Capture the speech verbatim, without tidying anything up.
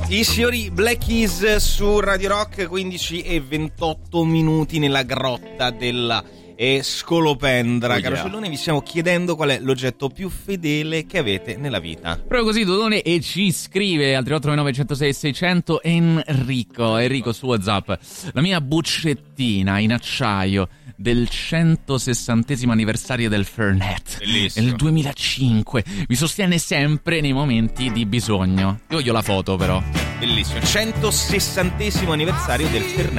Sì, signori, Black Keys su Radio Rock, quindici e ventotto minuti nella grotta della e Scolopendra. Oh, caro yeah. Cellone, vi stiamo chiedendo qual è l'oggetto più fedele che avete nella vita. Proprio così, Dodone, e ci scrive al tre otto nove zero sei seicento Enrico, Enrico su WhatsApp: la mia buccettina in acciaio del centosessantesimo anniversario del Fernet. Bellissimo. Nel duemilacinque mi sostiene sempre nei momenti di bisogno. Io voglio la foto, però. Bellissimo, centosessantesimo anniversario del Fernet.